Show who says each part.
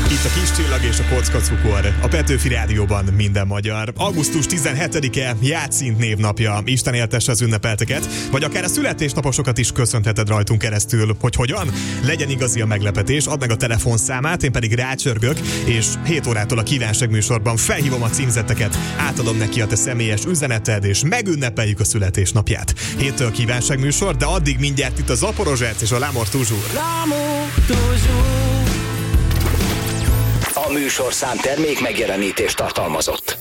Speaker 1: Itt a Kis Csillag és a Kocka Cukor. A Petőfi Rádióban minden magyar. Augusztus 17-e Játszint névnapja. Isten éltesse az ünnepelteket, vagy akár a születésnaposokat is köszönheted rajtunk keresztül. Hogy hogyan? Legyen igazi a meglepetés, add meg a telefonszámát, én pedig rácsörgök, és 7 órától a kívánság műsorban felhívom a címzetteket, átadom neki a te személyes üzeneted, és megünnepeljük a születésnapját. 7-től kívánság műsor, de addig mindjárt itt a Zaporozsec és a L'amour toujours.
Speaker 2: L'amour toujours.
Speaker 3: A műsorszám termék megjelenítést tartalmazott.